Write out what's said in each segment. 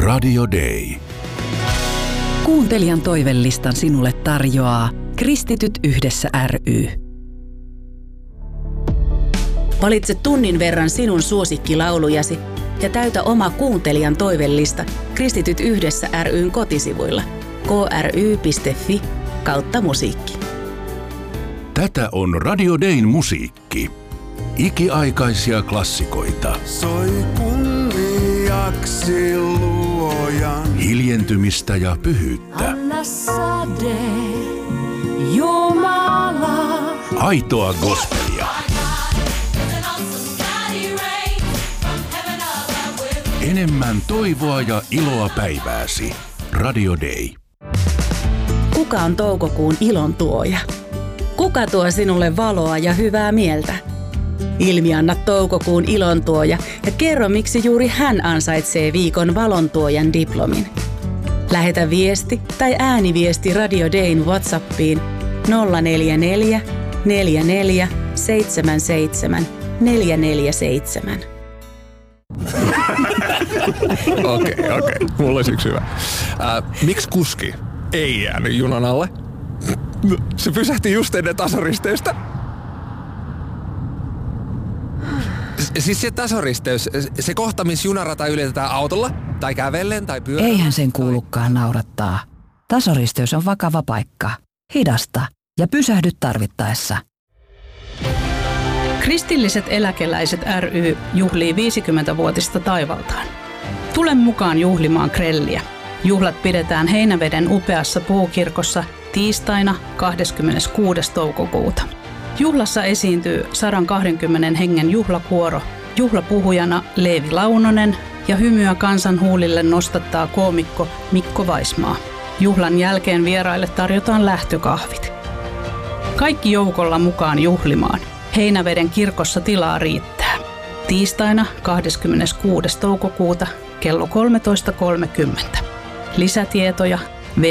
Radio Day. Kuuntelijan toivelistan sinulle tarjoaa Kristityt yhdessä ry. Valitse tunnin verran sinun suosikkilaulujasi ja täytä oma kuuntelijan toivellista Kristityt yhdessä ry:n kotisivuilla kry.fi/musiikki. Tätä on Radio Dayn musiikki. Ikiaikaisia klassikoita. Soi kunniaksi luojan. Hiljentymistä ja pyhyyttä. Anna sade, Jumala. Aitoa gospelia. Enemmän toivoa ja iloa päivääsi. Radio Day. Kuka on toukokuun ilon tuoja? Kuka tuo sinulle valoa ja hyvää mieltä? Ilmianna toukokuun ilontuoja ja kerro, miksi juuri hän ansaitsee viikon valontuojan diplomin. Lähetä viesti tai ääniviesti Radio Dayn WhatsAppiin 044 44 77 447. Okei. Mulla olisi yksi hyvä. Miksi kuski ei jäänyt junan alle? Se pysähti just ennen tasoristeystä. Siis se tasoristeys, se kohta, missä junarata ylitetään autolla, tai kävellen, tai pyörällä. Eihän sen kuulukaan naurattaa. Tasoristeys on vakava paikka. Hidasta ja pysähdy tarvittaessa. Kristilliset eläkeläiset ry juhlii 50-vuotista taivaltaan. Tule mukaan juhlimaan grelliä. Juhlat pidetään Heinäveden upeassa puukirkossa tiistaina 26. toukokuuta. Juhlassa esiintyy 120 hengen juhlakuoro, juhlapuhujana Leevi Launonen ja hymyä kansan huulille nostattaa koomikko Mikko Vaismaa. Juhlan jälkeen vieraille tarjotaan lähtökahvit. Kaikki joukolla mukaan juhlimaan. Heinäveden kirkossa tilaa riittää. Tiistaina 26. toukokuuta kello 13.30. Lisätietoja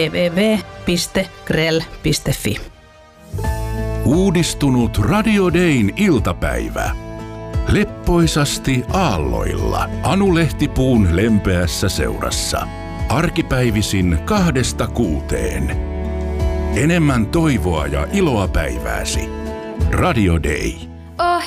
www.grell.fi. Uudistunut Radio Dayn iltapäivä. Leppoisasti aalloilla. Anu Lehtipuun lempeässä seurassa. Arkipäivisin 2–6. Enemmän toivoa ja iloa päivääsi. Radio Day.